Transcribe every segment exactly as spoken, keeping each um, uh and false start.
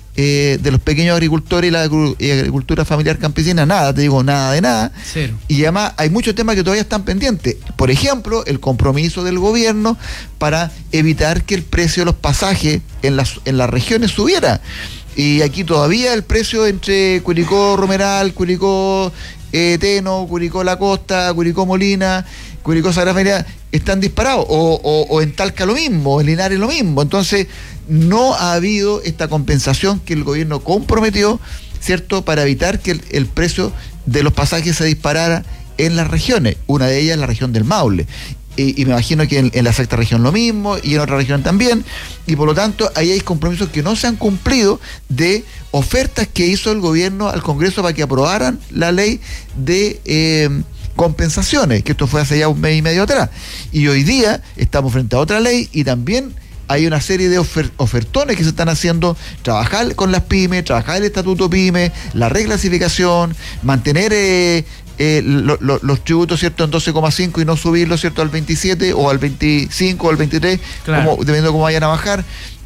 eh, de los pequeños agricultores y la agricultura familiar campesina, nada, te digo, nada de nada. Cero. Y además hay muchos temas que todavía están pendientes. Por ejemplo, el compromiso del gobierno para evitar que el precio de los pasajes en las, en las regiones subiera. Y aquí todavía el precio entre Curicó Romeral, Curicó eh, Teno, Curicó La Costa, Curicó Molina, Curicó Sagrada Familia están disparados, o, o, o en Talca lo mismo, en Linares lo mismo. Entonces no ha habido esta compensación que el gobierno comprometió, ¿cierto?, para evitar que el, el precio de los pasajes se disparara en las regiones, una de ellas la región del Maule. Y, y me imagino que en, en la sexta región lo mismo, y en otra región también, y por lo tanto ahí hay compromisos que no se han cumplido de ofertas que hizo el gobierno al Congreso para que aprobaran la ley de eh, compensaciones, que esto fue hace ya un mes y medio atrás. Y hoy día estamos frente a otra ley y también hay una serie de ofer- ofertones que se están haciendo, trabajar con las pymes, trabajar el estatuto pyme, la reclasificación, mantener eh, eh, lo, lo, los tributos, ¿cierto?, en doce coma cinco y no subirlos, ¿cierto?, al veintisiete o al veinticinco o al veintitrés, claro, como, dependiendo de cómo vayan a bajar.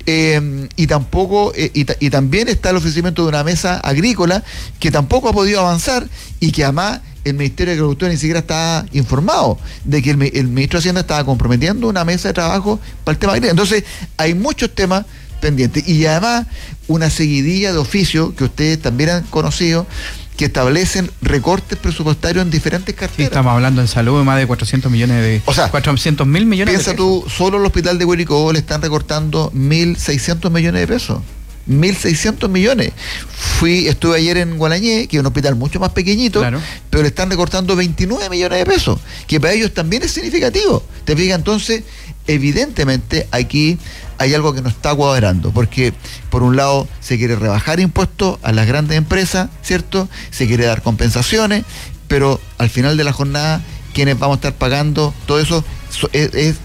Eh, y tampoco eh, y, y también está el ofrecimiento de una mesa agrícola que tampoco ha podido avanzar y que además el Ministerio de Agricultura ni siquiera está informado de que el, el Ministro de Hacienda estaba comprometiendo una mesa de trabajo para el tema agrícola. Entonces hay muchos temas pendientes y además una seguidilla de oficio que ustedes también han conocido, que establecen recortes presupuestarios en diferentes carteras. Sí, estamos hablando en salud de más de cuatrocientos millones de... O sea, cuatrocientos mil millones piensa de pesos. Tú, solo el hospital de Curicó le están recortando mil seiscientos millones de pesos. mil seiscientos millones. Fui, estuve ayer en Gualañé, que es un hospital mucho más pequeñito, claro, pero le están recortando veintinueve millones de pesos, que para ellos también es significativo. Te fijas, entonces, evidentemente aquí hay algo que no está cuadrando, porque por un lado se quiere rebajar impuestos a las grandes empresas, ¿cierto? Se quiere dar compensaciones, pero al final de la jornada, quienes vamos a estar pagando todo eso es, es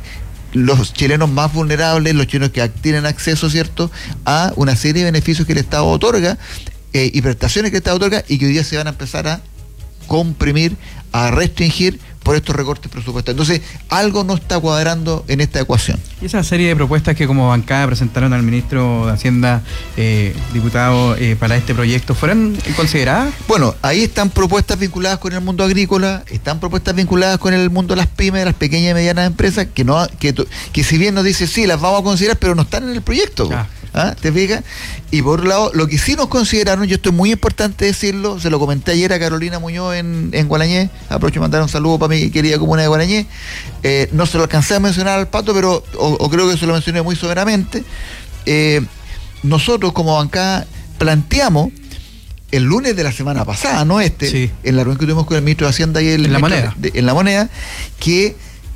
los chilenos más vulnerables, los chilenos que tienen acceso, ¿cierto?, a una serie de beneficios que el Estado otorga eh, y prestaciones que el Estado otorga y que hoy día se van a empezar a comprimir, a restringir por estos recortes presupuestarios. Entonces, algo no está cuadrando en esta ecuación. Y esa serie de propuestas que como bancada presentaron al ministro de Hacienda, eh, diputado, eh, para este proyecto, ¿fueron consideradas? Bueno, ahí están propuestas vinculadas con el mundo agrícola, están propuestas vinculadas con el mundo de las pymes, de las pequeñas y medianas empresas, que no que, que si bien nos dice sí, las vamos a considerar, pero no están en el proyecto. Ah. ¿Ah? ¿Te fijas? Y por un lado, lo que sí nos consideraron, y esto es muy importante decirlo, se lo comenté ayer a Carolina Muñoz en, en Gualañé, aprovecho de mandar un saludo para mi querida comuna de Gualañé, eh, no se lo alcancé a mencionar al Pato, pero o, o creo que se lo mencioné muy soberanamente. Eh, nosotros como bancada planteamos el lunes de la semana pasada, no este, sí, en la reunión que tuvimos con el ministro de Hacienda y el en la moneda, de, en la moneda, que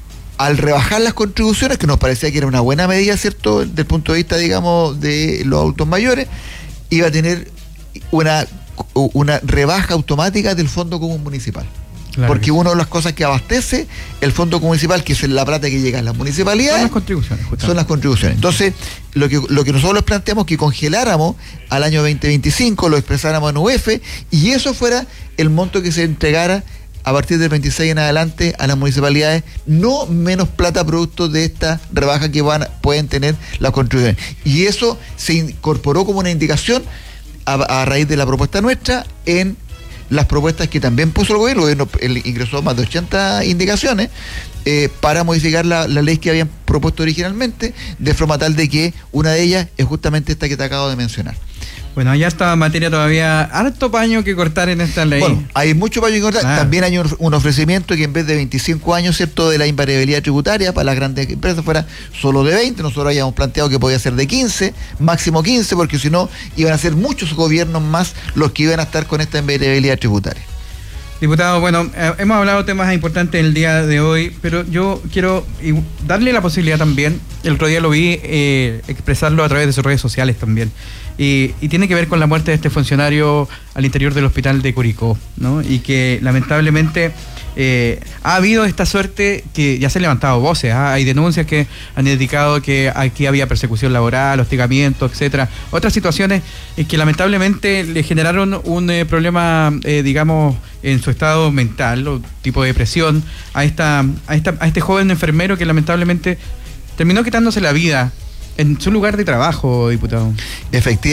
al rebajar las contribuciones, que nos parecía que era una buena medida, ¿cierto?, desde el punto de vista, digamos, de los adultos mayores, iba a tener una, una rebaja automática del Fondo Común Municipal. Claro, porque una de las cosas que abastece el Fondo Común Municipal, que es la plata que llega a las municipalidades, son las contribuciones, justamente. Son las contribuciones. Entonces, lo que, lo que nosotros les planteamos que congeláramos al año veinte veinticinco, lo expresáramos en U E F, y eso fuera el monto que se entregara a partir del veintiséis en adelante a las municipalidades, no menos plata producto de esta rebaja que van pueden tener las contribuciones. Y eso se incorporó como una indicación a, a raíz de la propuesta nuestra en las propuestas que también puso el gobierno. El gobierno ingresó más de ochenta indicaciones eh, para modificar la, la ley que habían propuesto originalmente, de forma tal de que una de ellas es justamente esta que te acabo de mencionar. Bueno, allá está materia todavía, harto paño que cortar en esta ley. Bueno, hay mucho paño que cortar. Ah. También hay un, un ofrecimiento que en vez de veinticinco años, ¿cierto?, de la invariabilidad tributaria para las grandes empresas fuera solo de veinte. Nosotros habíamos planteado que podía ser de quince, máximo quince, porque si no iban a ser muchos gobiernos más los que iban a estar con esta invariabilidad tributaria. Diputado, bueno, eh, hemos hablado de temas importantes el día de hoy, pero yo quiero darle la posibilidad también, el otro día lo vi, eh, expresarlo a través de sus redes sociales también, y, y tiene que ver con la muerte de este funcionario al interior del hospital de Curicó, ¿no? Y que lamentablemente eh, ha habido esta suerte que ya se han levantado voces, ¿eh? Hay denuncias que han indicado que aquí había persecución laboral, hostigamiento, etcétera, otras situaciones eh, que lamentablemente le generaron un eh, problema, eh, digamos, en su estado mental o tipo de depresión a esta, a esta, a este joven enfermero que lamentablemente terminó quitándose la vida en su lugar de trabajo, diputado. Efectivamente.